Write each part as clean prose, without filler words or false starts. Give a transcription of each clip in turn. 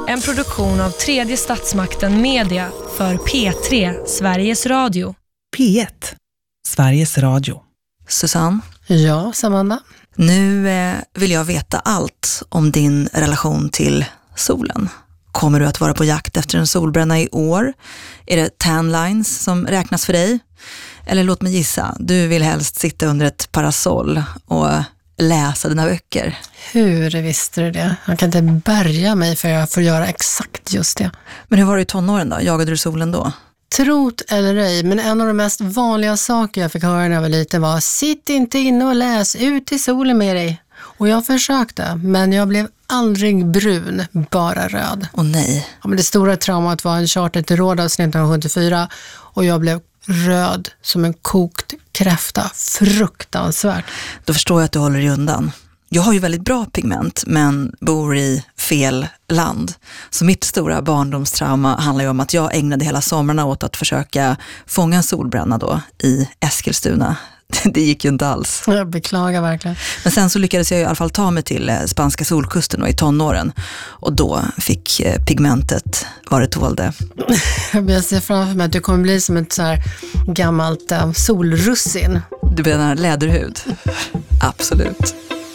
En produktion av Tredje Statsmakten Media för P3 Sveriges Radio. P1 Sveriges Radio. Susanne? Ja, Samanda? Nu vill jag veta allt om din relation till solen. Kommer du att vara på jakt efter en solbränna i år? Är det tan lines som räknas för dig? Eller låt mig gissa, du vill helst sitta under ett parasoll och läsa dina böcker. Hur visste du det? Jag kan inte bärga mig för jag får göra exakt just det. Men hur var det i tonåren då? Jagade du solen då? Trot eller ej, men en av de mest vanliga saker jag fick höra när jag var liten var: sitt inte inne och läs, ut i solen med dig. Och jag försökte, men jag blev aldrig brun, bara röd. Åh nej. Ja, men det stora traumat var en charter till Rhodos 1974 och jag blev röd som en kokt kräfta. Fruktansvärt. Då förstår jag att du håller dig undan. Jag har ju väldigt bra pigment men bor i fel land. Så mitt stora barndomstrauma handlar ju om att jag ägnade hela somrarna åt att försöka fånga en solbränna då i Eskilstuna. Det gick ju inte alls. Jag beklagar verkligen. Men sen så lyckades jag i alla fall ta mig till spanska solkusten och i tonåren. Och då fick pigmentet vad det tålde. Jag ser framför mig att du kommer bli som ett så här gammalt solrussin. Du menar läderhud? Absolut.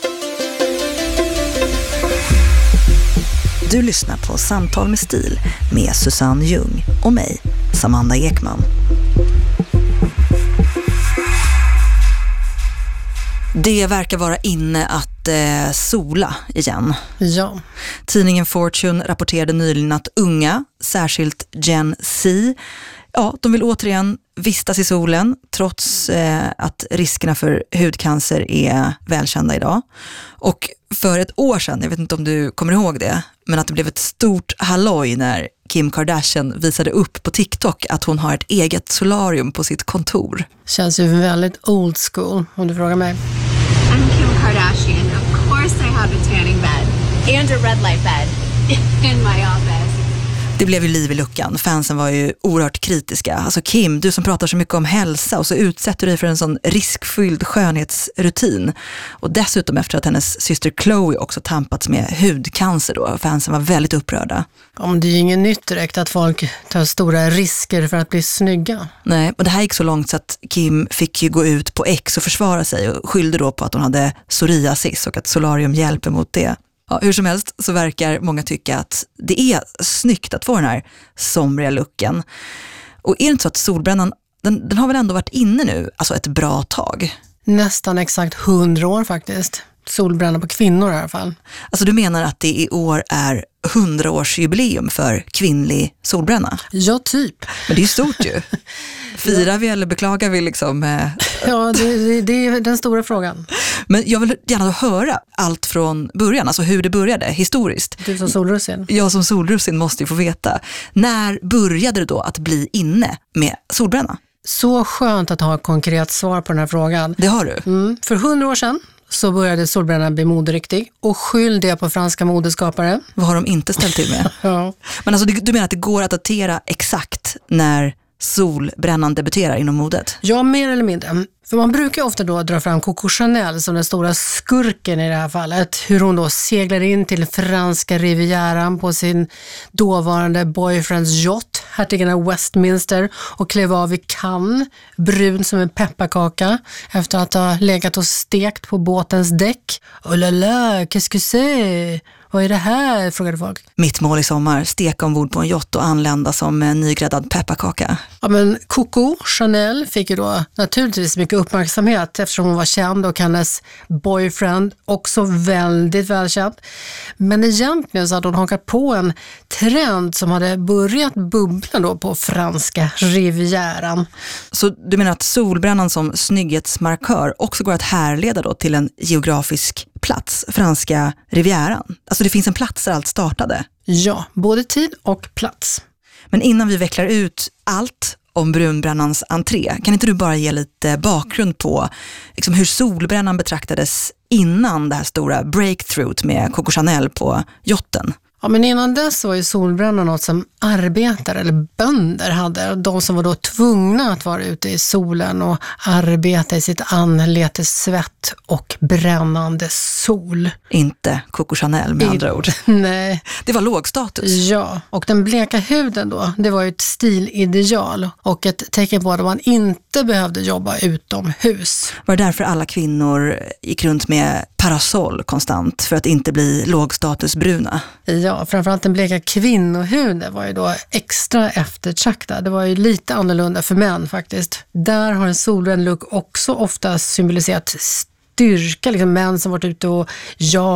Du lyssnar på Samtal med stil med Susanne Ljung och mig, Samanda Ekman. Det verkar vara inne att sola igen. Ja. Tidningen Fortune rapporterade nyligen att unga, särskilt Gen Z, de vill återigen vistas i solen trots att riskerna för hudcancer är välkända idag. Och för ett år sedan, jag vet inte om du kommer ihåg det, men att det blev ett stort halloj när Kim Kardashian visade upp på TikTok att hon har ett eget solarium på sitt kontor. Känns ju väldigt old school om du frågar mig. I'm Kim Kardashian. Of course I have a tanning bed. And a red light bed. In my office. Det blev ju liv i luckan. Fansen var ju oerhört kritiska. Alltså Kim, du som pratar så mycket om hälsa och så utsätter dig för en sån riskfylld skönhetsrutin. Och dessutom efter att hennes syster Chloe också tampats med hudcancer då. Fansen var väldigt upprörda. Ja, men det är ju inget nytt direkt att folk tar stora risker för att bli snygga. Nej, och det här gick så långt så att Kim fick ju gå ut på X och försvara sig och skyllde då på att hon hade psoriasis och att solarium hjälper mot det. Ja, hur som helst så verkar många tycka att det är snyggt att få den här somriga looken. Och är det inte så att solbrännan, den har väl ändå varit inne nu, alltså ett bra tag? Nästan exakt 100 år faktiskt. Solbränna på kvinnor i alla fall. Alltså du menar att det i år är 100-årsjubileum för kvinnlig solbränna? Ja, typ. Men det är ju stort ju. Firar vi eller beklagar vi liksom? Ja, det är den stora frågan. Men jag vill gärna höra allt från början, alltså hur det började historiskt. Du som solrussin. Jag som solrussin måste ju få veta. När började det då att bli inne med solbränna? Så skönt att ha ett konkret svar på den här frågan. Det har du. För 100 år sedan så började solbrännan bli moderiktig och skyll det på franska modeskapare. Vad har de inte ställt till med? Ja. Men alltså du menar att det går att datera exakt när solbrännan debuterar inom modet? Ja, mer eller mindre. För man brukar ofta då dra fram Coco Chanel som den stora skurken i det här fallet. Hur hon då seglar in till franska rivieran på sin dåvarande boyfriends yacht, hertigen av Westminster, och klev av i Cannes, brun som en pepparkaka, efter att ha legat och stekt på båtens däck. Oh la la, qu'est-ce que c'est? Vad är det här? Frågade folk. Mitt mål i sommar, steka ombord på en yacht och anlända som en nygräddad pepparkaka. Ja, men Coco Chanel fick ju då naturligtvis mycket uppmärksamhet eftersom hon var känd och hennes boyfriend också väldigt välkänd. Men egentligen så hade hon hakat på en trend som hade börjat bubbla då på franska rivieran. Så du menar att solbrännan som snygghetsmarkör också går att härleda då till en geografisk plats, franska rivieran? Alltså det finns en plats där allt startade? Ja, både tid och plats. Men innan vi vecklar ut allt om brunbrännans entré, kan inte du bara ge lite bakgrund på liksom hur solbrännan betraktades innan det här stora breakthrough med Coco Chanel på yachten? Ja, men innan dess var ju solbränna något som arbetare eller bönder hade. De som var då tvungna att vara ute i solen och arbeta i sitt anletes svett och brännande sol. Inte Coco Chanel med andra ord. Nej. Det var låg status. Ja, och den bleka huden då, det var ju ett stilideal och ett tecken på att man inte behövde jobba utomhus. Var det därför alla kvinnor gick runt med parasoll konstant för att inte bli lågstatusbruna? Ja, framförallt den bleka kvinnohuden var ju då extra eftertraktad. Det var ju lite annorlunda för män faktiskt. Där har en solbränd look också ofta symboliserat styrka, liksom män som varit ute och